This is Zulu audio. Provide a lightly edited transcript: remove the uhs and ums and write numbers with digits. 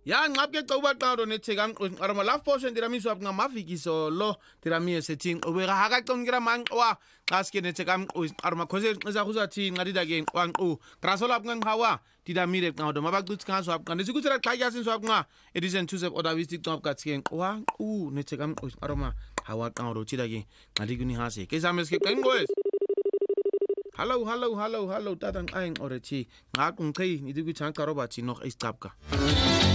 Ya ngapke qoba qaro netheka mqoqi arama la portion diramiswa ngamavikiso lo diramiye setting obeka haka qongira manqwa xa ske netheka mqoqi arama khoze xiza kuzathi nqadida ke nqwanqu grasola bnqhawa didamire qawdo mabacuthi ngaso abqane sikuthira xhaya sinswa bnqa edisen two zep order wisti qobkathi ke nqwanqu netheka mqoqi arama hawa qawdo thida ke nqali kuni hase ke zame ske qenqwes. Hello tata nqayin orethi ngaqunqei nithi kuthi anqarobathi noch isicapka